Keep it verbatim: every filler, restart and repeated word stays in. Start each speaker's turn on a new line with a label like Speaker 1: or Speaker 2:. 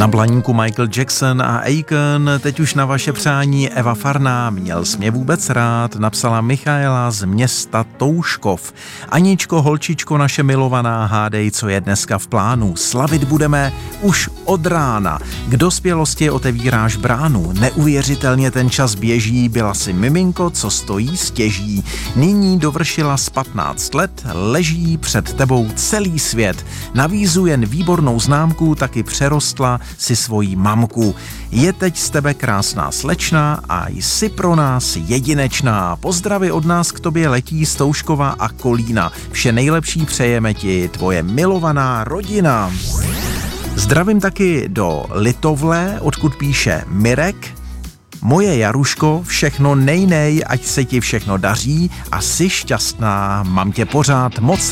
Speaker 1: Na blaníku Michael Jackson a Akon, teď už na vaše přání Eva Farná, měl jsi mě vůbec rád, napsala Michaela z města Touškov. Aničko, holčičko naše milovaná, hádej, co je dneska v plánu. Slavit budeme už od rána. K dospělosti otevíráš bránu. Neuvěřitelně ten čas běží, byla si miminko, co stojí stěží. Nyní dovršila z patnáct let, leží před tebou celý svět. Na vízu jen výbornou známku, taky přerostla si svojí mamku. Je teď z tebe krásná slečna a jsi pro nás jedinečná. Pozdravy od nás k tobě letí z Touškova a Kolína. Vše nejlepší přejeme ti, tvoje milovaná rodina. Zdravím taky do Litovle, odkud píše Mirek. Moje Jaruško, všechno nejnej, ať se ti všechno daří a jsi šťastná, mám tě pořád moc